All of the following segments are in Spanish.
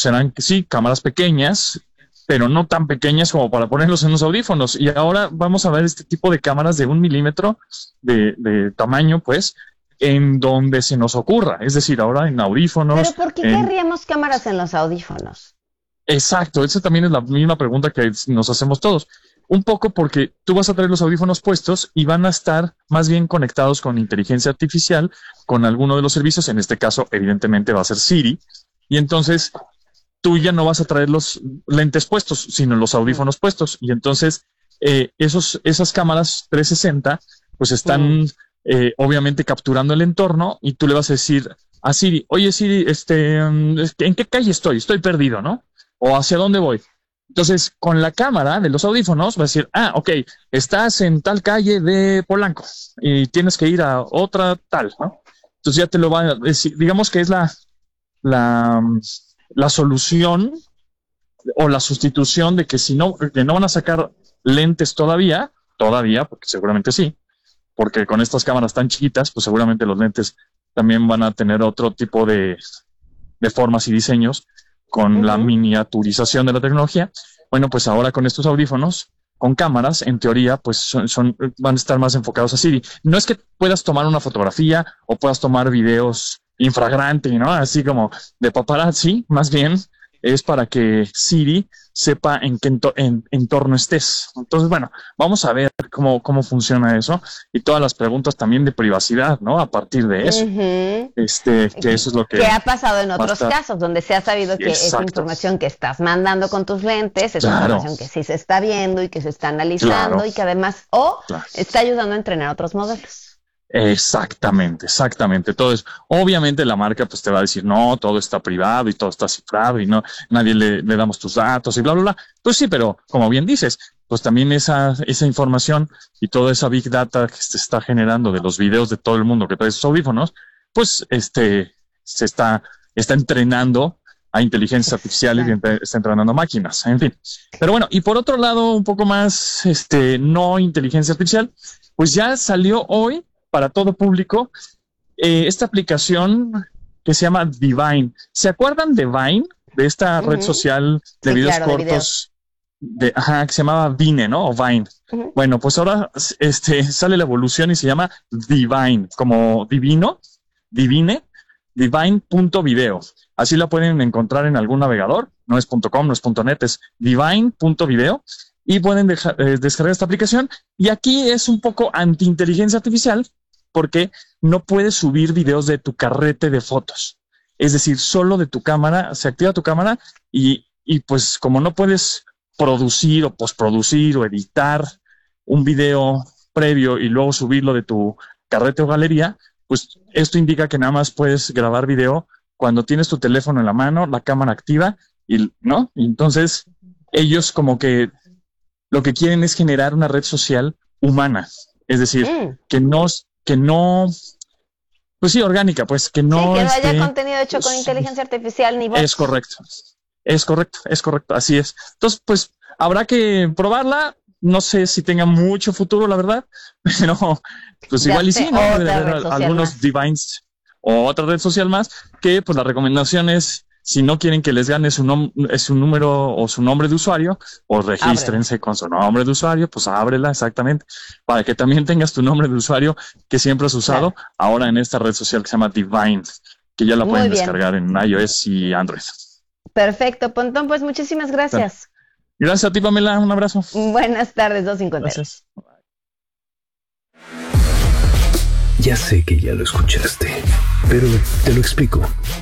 serán, sí, cámaras pequeñas, pero no tan pequeñas como para ponerlos en los audífonos. Y ahora vamos a ver este tipo de cámaras de 1 milímetro de tamaño, pues, en donde se nos ocurra. Es decir, ahora en audífonos. ¿Pero por qué querríamos cámaras en los audífonos? Exacto, esa también es la misma pregunta que nos hacemos todos. Un poco porque tú vas a traer los audífonos puestos y van a estar más bien conectados con inteligencia artificial, con alguno de los servicios. En este caso, evidentemente, va a ser Siri. Y entonces tú ya no vas a traer los lentes puestos, sino los audífonos puestos. Y entonces esas cámaras 360 pues están obviamente capturando el entorno y tú le vas a decir a Siri, oye Siri, ¿en qué calle estoy? Estoy perdido, ¿no? ¿O hacia dónde voy? Entonces, con la cámara de los audífonos va a decir, ok, estás en tal calle de Polanco y tienes que ir a otra tal, ¿no? Entonces ya te lo va a decir, digamos que es la solución o la sustitución de que que no van a sacar lentes todavía, porque seguramente sí, porque con estas cámaras tan chiquitas, pues seguramente los lentes también van a tener otro tipo de formas y diseños con la miniaturización de la tecnología. Bueno, pues ahora con estos audífonos, con cámaras, en teoría, pues van a estar más enfocados a Siri. No es que puedas tomar una fotografía o puedas tomar videos infraganti, ¿no? Así como de paparazzi, más bien es para que Siri sepa en qué entorno estés. Entonces, bueno, vamos a ver cómo funciona eso y todas las preguntas también de privacidad, ¿no? A partir de eso. Que eso es lo que... ¿Qué ha pasado en otros casos donde se ha sabido que esa información que estás mandando con tus lentes es información que sí se está viendo y que se está analizando y que además está ayudando a entrenar otros modelos? Exactamente. Entonces, obviamente la marca pues te va a decir, no, todo está privado y todo está cifrado y no, nadie le damos tus datos y bla, bla, bla. Pues sí, pero como bien dices, pues también esa información y toda esa big data que se está generando de los videos de todo el mundo que trae sus audífonos, pues se está entrenando a inteligencias artificiales y está entrenando máquinas, en fin. Pero bueno, y por otro lado, un poco más, no inteligencia artificial, pues ya salió hoy para todo público esta aplicación que se llama Divine. ¿Se acuerdan de Vine? De esta red social de videos cortos que se llamaba Vine, ¿no? O Vine. Bueno, pues ahora sale la evolución y se llama Divine, como divino, divine.video. Así la pueden encontrar en algún navegador. No es .com, no es .net, es divine.video. Y pueden descargar esta aplicación. Y aquí es un poco anti-inteligencia artificial porque no puedes subir videos de tu carrete de fotos. Es decir, solo de tu cámara, se activa tu cámara y pues como no puedes producir o postproducir o editar un video previo y luego subirlo de tu carrete o galería, pues esto indica que nada más puedes grabar video cuando tienes tu teléfono en la mano, la cámara activa, ¿no? Y entonces ellos como que lo que quieren es generar una red social humana. Es decir, que no, pues sí, orgánica, pues que no... Sí, que no haya contenido hecho con inteligencia artificial ni bots. Es correcto, así es. Entonces, pues habrá que probarla. No sé si tenga mucho futuro, la verdad, pero pues igual y sí, ¿no? Debe haber algunos Divines o otra red social más que pues la recomendación es, si no quieren que les gane su número o su nombre de usuario, o regístrense con su nombre de usuario, pues ábrela exactamente, para que también tengas tu nombre de usuario que siempre has usado ahora en esta red social que se llama Divine, que ya la pueden descargar en iOS y Android. Perfecto, Pontón, pues muchísimas gracias. Gracias a ti, Pamela, un abrazo. Buenas tardes, 250. Gracias. Ya sé que ya lo escuchaste, pero te lo explico.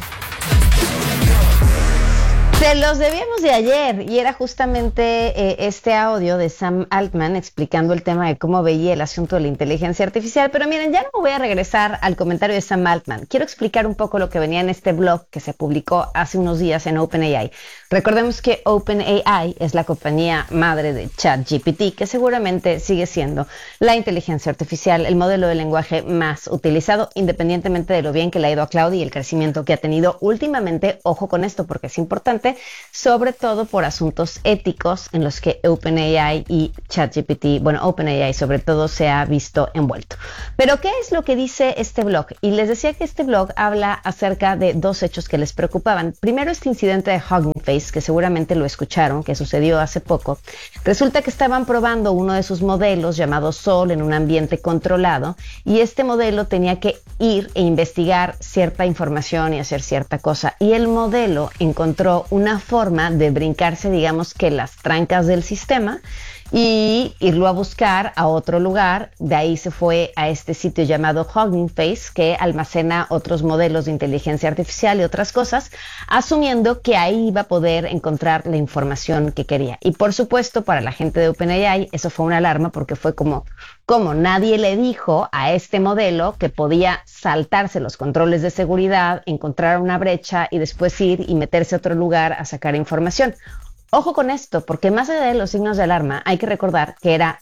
Se los debíamos de ayer y era justamente este audio de Sam Altman explicando el tema de cómo veía el asunto de la inteligencia artificial. Pero miren, ya no me voy a regresar al comentario de Sam Altman. Quiero explicar un poco lo que venía en este blog que se publicó hace unos días en OpenAI. Recordemos que OpenAI es la compañía madre de ChatGPT, que seguramente sigue siendo la inteligencia artificial, el modelo de lenguaje más utilizado, independientemente de lo bien que le ha ido a Claude y el crecimiento que ha tenido últimamente. Ojo con esto porque es importante. recientemente, sobre todo por asuntos éticos en los que OpenAI y ChatGPT, OpenAI sobre todo se ha visto envuelto. Pero ¿qué es lo que dice este blog? Y les decía que este blog habla acerca de dos hechos que les preocupaban. Primero, este incidente de Hugging Face, que seguramente lo escucharon, que sucedió hace poco. Resulta que estaban probando uno de sus modelos llamado Sol en un ambiente controlado, y este modelo tenía que ir e investigar cierta información y hacer cierta cosa. Y el modelo encontró una forma de brincarse, digamos que las trancas del sistema, y irlo a buscar a otro lugar. De ahí se fue a este sitio llamado Hugging Face, que almacena otros modelos de inteligencia artificial y otras cosas, asumiendo que ahí iba a poder encontrar la información que quería. Y por supuesto, para la gente de OpenAI, eso fue una alarma, porque fue como nadie le dijo a este modelo que podía saltarse los controles de seguridad, encontrar una brecha y después ir y meterse a otro lugar a sacar información. Ojo con esto, porque más allá de los signos de alarma, hay que recordar que era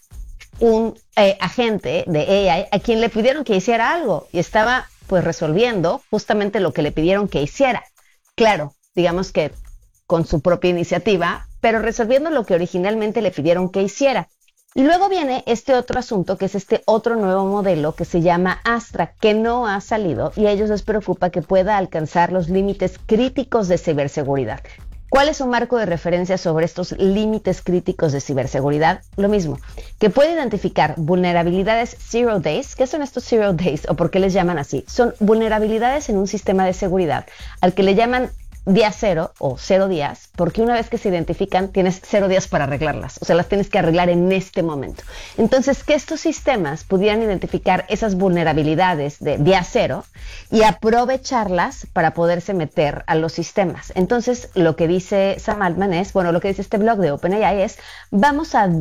un agente de AI a quien le pidieron que hiciera algo y estaba pues resolviendo justamente lo que le pidieron que hiciera. Claro, digamos que con su propia iniciativa, pero resolviendo lo que originalmente le pidieron que hiciera. Y luego viene este otro asunto, que es este otro nuevo modelo que se llama Astra, que no ha salido y a ellos les preocupa que pueda alcanzar los límites críticos de ciberseguridad. ¿Cuál es su marco de referencia sobre estos límites críticos de ciberseguridad? Lo mismo, que puede identificar vulnerabilidades zero days. ¿Qué son estos zero days o por qué les llaman así? Son vulnerabilidades en un sistema de seguridad al que le llaman día cero o 0 días, porque una vez que se identifican tienes 0 días para arreglarlas, o sea, las tienes que arreglar en este momento. Entonces, que estos sistemas pudieran identificar esas vulnerabilidades de día cero y aprovecharlas para poderse meter a los sistemas. Entonces, lo que dice Sam Altman es, lo que dice este blog de OpenAI es, vamos a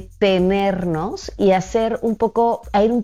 detenernos y a ir un poco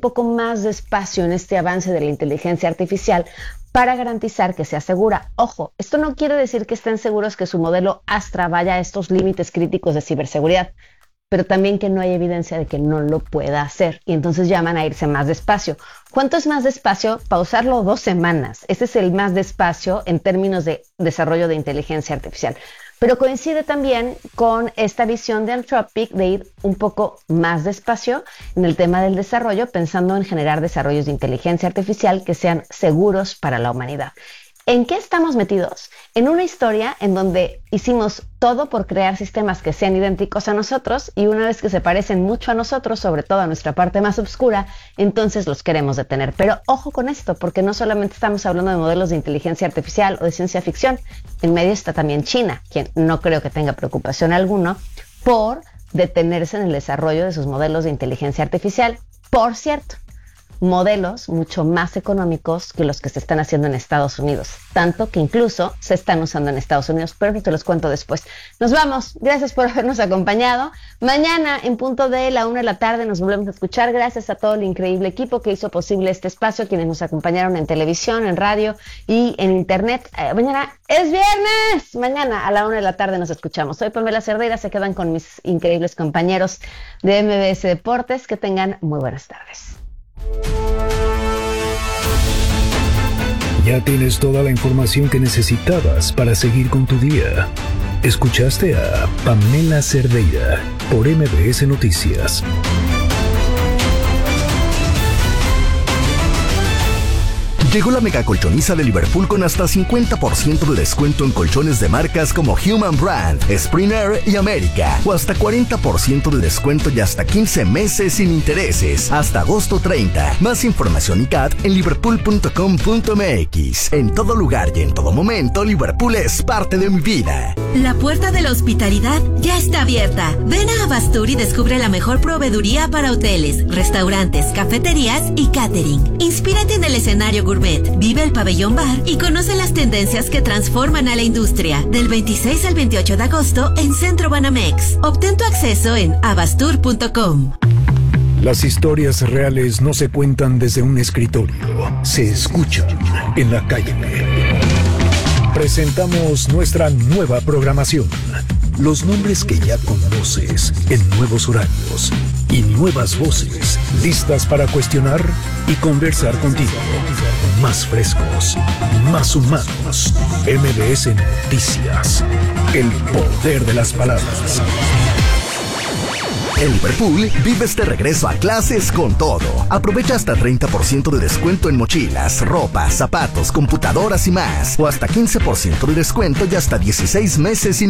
más despacio en este avance de la inteligencia artificial, para garantizar que sea segura. Ojo, esto no quiere decir que estén seguros que su modelo Astra vaya a estos límites críticos de ciberseguridad, pero también que no hay evidencia de que no lo pueda hacer. Y entonces llaman a irse más despacio. ¿Cuánto es más despacio? Pausarlo 2 semanas. Ese es el más despacio en términos de desarrollo de inteligencia artificial. Pero coincide también con esta visión de Anthropic de ir un poco más despacio en el tema del desarrollo, pensando en generar desarrollos de inteligencia artificial que sean seguros para la humanidad. ¿En qué estamos metidos? En una historia en donde hicimos todo por crear sistemas que sean idénticos a nosotros, y una vez que se parecen mucho a nosotros, sobre todo a nuestra parte más oscura, entonces los queremos detener. Pero ojo con esto, porque no solamente estamos hablando de modelos de inteligencia artificial o de ciencia ficción. En medio está también China, quien no creo que tenga preocupación alguna por detenerse en el desarrollo de sus modelos de inteligencia artificial. Por cierto, modelos mucho más económicos que los que se están haciendo en Estados Unidos, tanto que incluso se están usando en Estados Unidos, pero te los cuento después. Nos vamos, gracias por habernos acompañado. Mañana en punto de la 1 de la tarde nos volvemos a escuchar. Gracias a todo el increíble equipo que hizo posible este espacio, quienes nos acompañaron en televisión, en radio y en internet. Mañana es viernes, mañana a la 1 de la tarde nos escuchamos. Soy Pamela Cerdeira, se quedan con mis increíbles compañeros de MBS Deportes. Que tengan muy buenas tardes. Ya tienes toda la información que necesitabas para seguir con tu día. Escuchaste a Pamela Cerdeira por MBS Noticias. Llegó la mega colchoniza de Liverpool con hasta 50% de descuento en colchones de marcas como Human Brand, Springer y América, o hasta 40% de descuento y hasta 15 meses sin intereses, hasta agosto 30. Más información y CAT en liverpool.com.mx. En todo lugar y en todo momento, Liverpool es parte de mi vida. La puerta de la hospitalidad ya está abierta. Ven a Abastur y descubre la mejor proveeduría para hoteles, restaurantes, cafeterías y catering. Inspírate en el escenario gourmet, vive el pabellón bar y conoce las tendencias que transforman a la industria. Del 26 al 28 de agosto en Centro Banamex. Obtén tu acceso en abastur.com. Las historias reales no se cuentan desde un escritorio, se escuchan en la calle. Presentamos nuestra nueva programación. Los nombres que ya conoces en nuevos horarios y nuevas voces listas para cuestionar y conversar contigo. más frescos, más humanos. MBS Noticias. El poder de las palabras. En Liverpool, vive este regreso a clases con todo. Aprovecha hasta 30% de descuento en mochilas, ropa, zapatos, computadoras y más. O hasta 15% de descuento y hasta 16 meses sin